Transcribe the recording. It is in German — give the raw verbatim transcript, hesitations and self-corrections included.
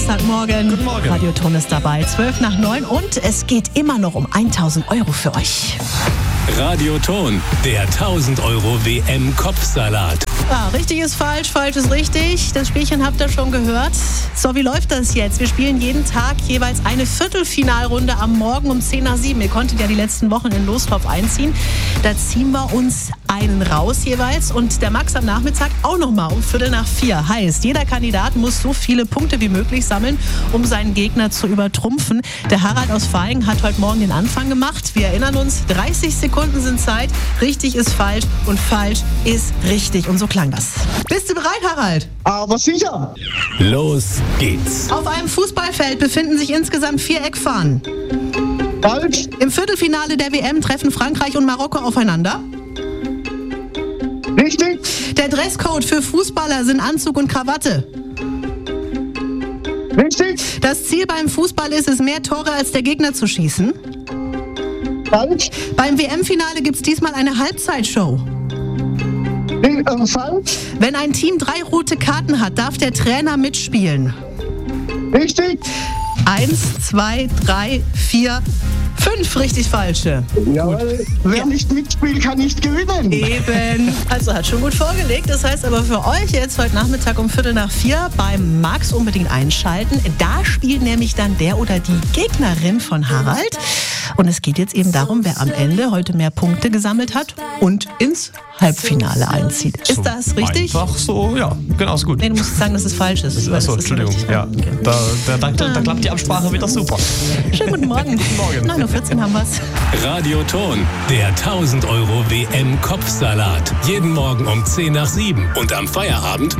Samstagmorgen. Guten Morgen. Radio Ton ist dabei, zwölf nach neun und es geht immer noch um tausend Euro für euch. Radio Ton, der tausend Euro W M-Kopfsalat. Ja, richtig ist falsch, falsch ist richtig. Das Spielchen habt ihr schon gehört. So, wie läuft das jetzt? Wir spielen jeden Tag jeweils eine Viertelfinalrunde am Morgen um zehn nach sieben. Ihr konntet ja die letzten Wochen in Lostopf einziehen. Da ziehen wir uns einen raus jeweils und der Max am Nachmittag auch nochmal um Viertel nach vier. Heißt, jeder Kandidat muss so viele Punkte wie möglich sammeln, um seinen Gegner zu übertrumpfen. Der Harald aus Vaihingen hat heute Morgen den Anfang gemacht. Wir erinnern uns, dreißig Sekunden sind Zeit. Richtig ist falsch und falsch ist richtig. Und so klang das. Bist du bereit, Harald? Aber sicher. Los geht's. Auf einem Fußballfeld befinden sich insgesamt vier Eckfahnen. Falsch. Im Viertelfinale der W M treffen Frankreich und Marokko aufeinander. Richtig. Der Dresscode für Fußballer sind Anzug und Krawatte. Richtig. Das Ziel beim Fußball ist es, mehr Tore als der Gegner zu schießen. Falsch. Beim W M-Finale gibt es diesmal eine Halbzeitshow. Nee, äh, falsch. Wenn ein Team drei rote Karten hat, darf der Trainer mitspielen. Richtig. Eins, zwei, drei, vier, fünf richtig falsche. Jawohl. Wer Ja. nicht mitspielt, kann nicht gewinnen. Eben. Also hat schon gut vorgelegt. Das heißt aber für euch jetzt heute Nachmittag um Viertel nach vier beim Max unbedingt einschalten. Da spielt nämlich dann der oder die Gegnerin von Harald. Und es geht jetzt eben darum, wer am Ende heute mehr Punkte gesammelt hat und ins Halbfinale einzieht. Ist das richtig? Einfach so, ja, genau, ist gut. Nee, du musst sagen, dass es falsch ist. weil Achso, das ist Entschuldigung. richtig. Ja, Okay. da, da, da, da, da klappt die Absprache wieder super. Schönen guten Morgen. Guten Morgen. neun Uhr vierzehn haben wir's. Radio Ton, der tausend Euro W M-Kopfsalat. Jeden Morgen um zehn nach sieben und am Feierabend